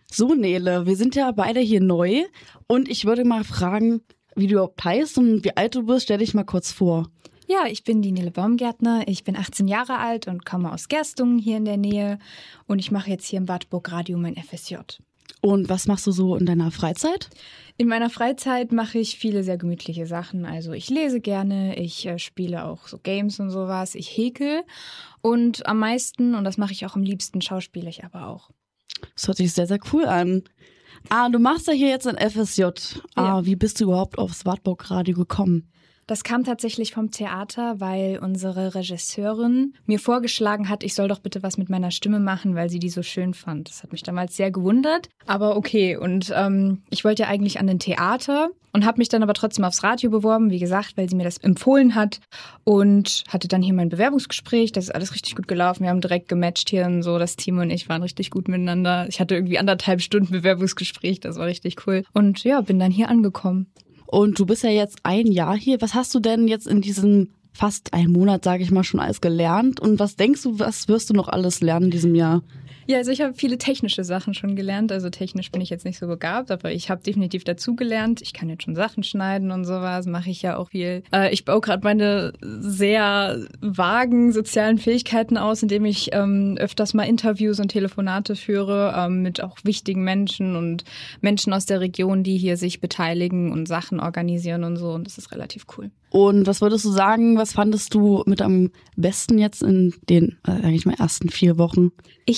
So, Nele, wir sind ja beide hier neu und ich würde mal fragen, wie du überhaupt heißt und wie alt du bist. Stell dich mal kurz vor. Ja, ich bin die Nele Baumgärtner, ich bin 18 Jahre alt und komme aus Gerstungen hier in der Nähe und ich mache jetzt hier im Wartburg Radio mein FSJ. Und was machst du so in deiner Freizeit? In meiner Freizeit mache ich viele sehr gemütliche Sachen. Also ich lese gerne, ich spiele auch so Games und sowas, ich häkel und am meisten, und das mache ich auch am liebsten, schauspiele ich aber auch. Das hört sich sehr, sehr cool an. Du machst ja hier jetzt ein FSJ. Ja. Wie bist du überhaupt aufs Wartburg Radio gekommen? Das kam tatsächlich vom Theater, weil unsere Regisseurin mir vorgeschlagen hat, ich soll doch bitte was mit meiner Stimme machen, weil sie die so schön fand. Das hat mich damals sehr gewundert, aber okay. Und ich wollte ja eigentlich an den Theater und habe mich dann aber trotzdem aufs Radio beworben, wie gesagt, weil sie mir das empfohlen hat und hatte dann hier mein Bewerbungsgespräch. Das ist alles richtig gut gelaufen. Wir haben direkt gematcht hier und so. Das Team und ich waren richtig gut miteinander. Ich hatte irgendwie 1,5 Stunden Bewerbungsgespräch. Das war richtig cool. Und ja, bin dann hier angekommen. Und du bist ja jetzt ein Jahr hier. Was hast du denn jetzt in diesem fast einen Monat, sage ich mal, schon alles gelernt? Und was denkst du, was wirst du noch alles lernen in diesem Jahr? Ja, also ich habe viele technische Sachen schon gelernt. Also technisch bin ich jetzt nicht so begabt, aber ich habe definitiv dazu gelernt. Ich kann jetzt schon Sachen schneiden und sowas, mache ich ja auch viel. Ich baue gerade meine sehr vagen sozialen Fähigkeiten aus, indem ich öfters mal Interviews und Telefonate führe mit auch wichtigen Menschen und Menschen aus der Region, die hier sich beteiligen und Sachen organisieren und so. Und das ist relativ cool. Und was würdest du sagen, was fandest du mit am besten jetzt in den, sag ich mal, ersten 4 Wochen?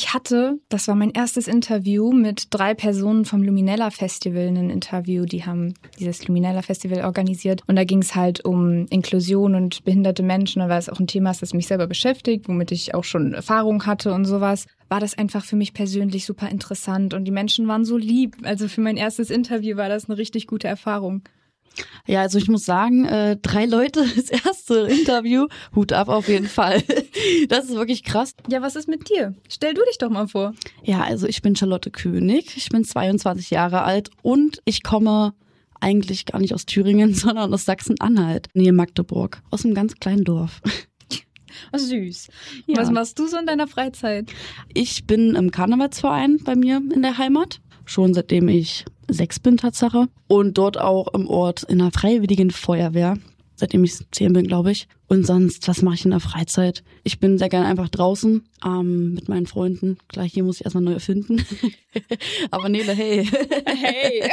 Das war mein erstes Interview mit 3 Personen vom Luminella Festival, ein Interview, die haben dieses Luminella Festival organisiert und da ging es halt um Inklusion und behinderte Menschen, weil es auch ein Thema ist, das mich selber beschäftigt, womit ich auch schon Erfahrung hatte und sowas. War das einfach für mich persönlich super interessant und die Menschen waren so lieb. Also für mein erstes Interview war das eine richtig gute Erfahrung. Ja, also ich muss sagen, 3 Leute, das erste Interview, Hut ab auf jeden Fall. Das ist wirklich krass. Ja, was ist mit dir? Stell du dich doch mal vor. Ja, also ich bin Charlotte König, ich bin 22 Jahre alt und ich komme eigentlich gar nicht aus Thüringen, sondern aus Sachsen-Anhalt, Nähe Magdeburg, aus einem ganz kleinen Dorf. Oh, süß. Ja. Was machst du so in deiner Freizeit? Ich bin im Karnevalsverein bei mir in der Heimat, schon seitdem ich 6 bin Tatsache. Und dort auch im Ort in der Freiwilligen Feuerwehr, seitdem ich 10 bin, glaube ich. Und sonst, was mache ich in der Freizeit? Ich bin sehr gerne einfach draußen mit meinen Freunden. Klar, hier muss ich erstmal neu erfinden. Aber Nele, hey. Hey.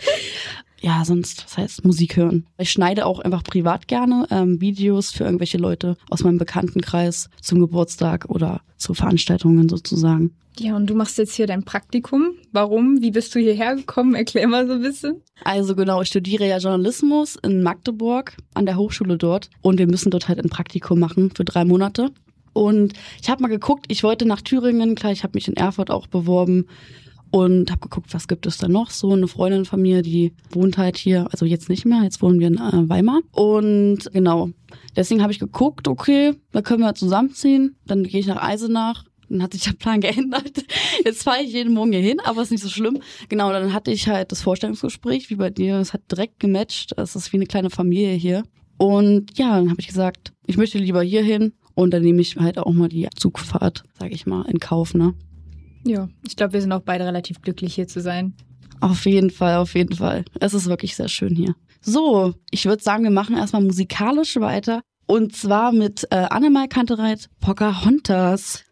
Ja, sonst, das heißt Musik hören. Ich schneide auch einfach privat gerne Videos für irgendwelche Leute aus meinem Bekanntenkreis zum Geburtstag oder zu Veranstaltungen sozusagen. Ja, und du machst jetzt hier dein Praktikum. Warum? Wie bist du hierher gekommen? Erklär mal so ein bisschen. Also genau, ich studiere ja Journalismus in Magdeburg an der Hochschule dort und wir müssen dort halt ein Praktikum machen für 3 Monate. Und ich habe mal geguckt, ich wollte nach Thüringen, klar, ich habe mich in Erfurt auch beworben und habe geguckt, was gibt es da noch. So eine Freundin von mir, die wohnt halt hier, also jetzt nicht mehr, jetzt wohnen wir in Weimar. Und genau, deswegen habe ich geguckt, okay, da können wir zusammenziehen, dann gehe ich nach Eisenach. Dann hat sich der Plan geändert. Jetzt fahre ich jeden Morgen hier hin, aber ist nicht so schlimm. Genau, dann hatte ich halt das Vorstellungsgespräch, wie bei dir. Es hat direkt gematcht. Es ist wie eine kleine Familie hier. Und ja, dann habe ich gesagt, ich möchte lieber hier hin. Und dann nehme ich halt auch mal die Zugfahrt, sage ich mal, in Kauf, ne? Ja, ich glaube, wir sind auch beide relativ glücklich, hier zu sein. Auf jeden Fall, auf jeden Fall. Es ist wirklich sehr schön hier. So, ich würde sagen, wir machen erstmal musikalisch weiter. Und zwar mit Annemal Kantereit, Pocahontas.